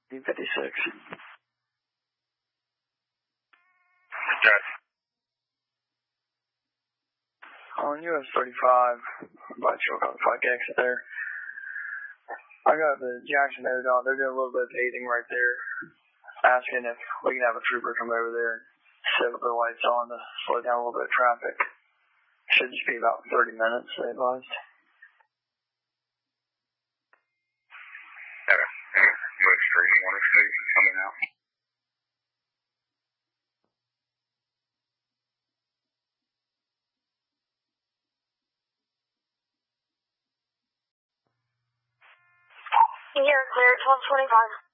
D56. Gotcha. On US 35, by Chillicothe Pike exit there. I got the Jackson Air Dot. They're doing a little bit of paving right there. Asking if we can have a trooper come over there and set up the lights on to slow down a little bit of traffic. Should just be about 30 minutes, they advised. US 31 coming out. You're clear, 1225.